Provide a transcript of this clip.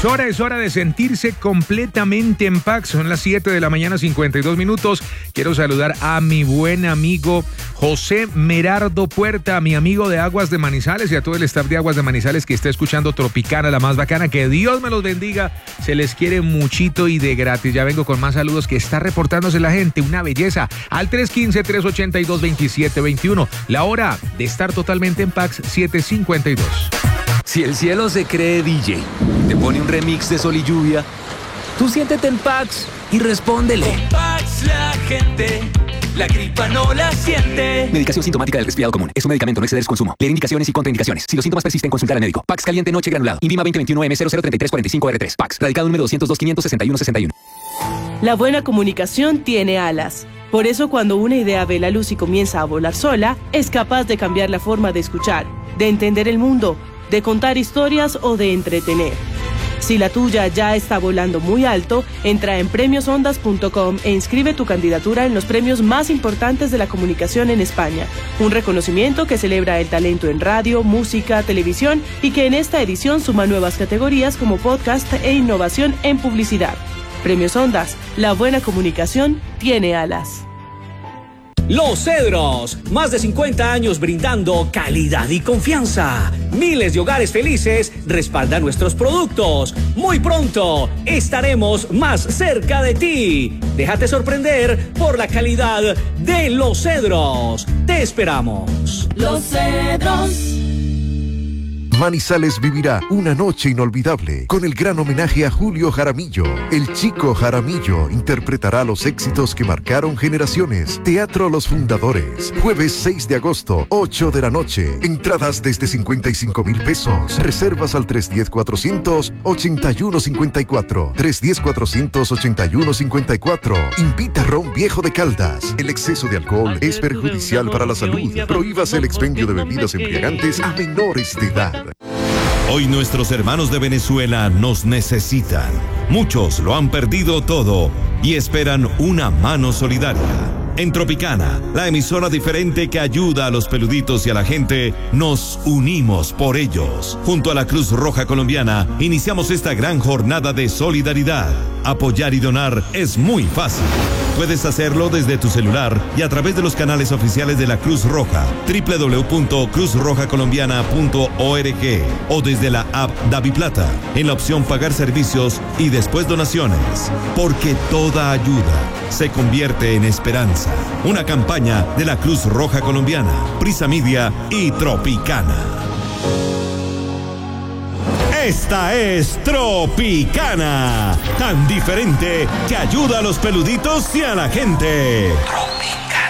Es hora de sentirse completamente en paz. Son las 7 de la mañana, 52 minutos. Quiero saludar a mi buen amigo José Merardo Puerta, mi amigo de Aguas de Manizales, y a todo el staff de Aguas de Manizales que está escuchando Tropicana, la más bacana. Que Dios me los bendiga. Se les quiere muchito y de gratis. Ya vengo con más saludos que está reportándose la gente. Una belleza. Al 315-382-2721. La hora de estar totalmente en paz, 7:52. Si el cielo se cree DJ, te pone un remix de Sol y Lluvia, tú siéntete en Pax y respóndele. Con Pax la gente, la gripa no la siente. Medicación sintomática del resfriado común. Es un medicamento, no exceder su consumo. Leer indicaciones y contraindicaciones. Si los síntomas persisten, consultar al médico. Pax caliente noche granulado. INVIMA 2021M003345R3. Pax. Radicado número 202-561-61. La buena comunicación tiene alas. Por eso, cuando una idea ve la luz y comienza a volar sola, es capaz de cambiar la forma de escuchar, de entender el mundo, de contar historias o de entretener. Si la tuya ya está volando muy alto, entra en premiosondas.com e inscribe tu candidatura en los premios más importantes de la comunicación en España. Un reconocimiento que celebra el talento en radio, música, televisión y que en esta edición suma nuevas categorías como podcast e innovación en publicidad. Premios Ondas, la buena comunicación tiene alas. Los Cedros, más de 50 años brindando calidad y confianza. Miles de hogares felices respaldan nuestros productos. Muy pronto estaremos más cerca de ti. Déjate sorprender por la calidad de Los Cedros. Te esperamos. Los Cedros. Manizales vivirá una noche inolvidable con el gran homenaje a Julio Jaramillo. El Chico Jaramillo interpretará los éxitos que marcaron generaciones. Teatro Los Fundadores, jueves 6 de agosto, 8 de la noche. Entradas desde 55,000 pesos. Reservas al 310-481-54. 310-481-54. Invita Ron Viejo de Caldas. El exceso de alcohol es perjudicial para la salud. Prohíbase el expendio de bebidas embriagantes a menores de edad. Hoy nuestros hermanos de Venezuela nos necesitan. Muchos lo han perdido todo y esperan una mano solidaria. En Tropicana, la emisora diferente que ayuda a los peluditos y a la gente, nos unimos por ellos. Junto a la Cruz Roja Colombiana, iniciamos esta gran jornada de solidaridad. Apoyar y donar es muy fácil. Puedes hacerlo desde tu celular y a través de los canales oficiales de la Cruz Roja, www.cruzrojacolombiana.org, o desde la app DaviPlata, en la opción Pagar Servicios y después Donaciones. Porque toda ayuda se convierte en esperanza. Una campaña de la Cruz Roja Colombiana, Prisa Media y Tropicana. Esta es Tropicana, tan diferente que ayuda a los peluditos y a la gente. Tropicana.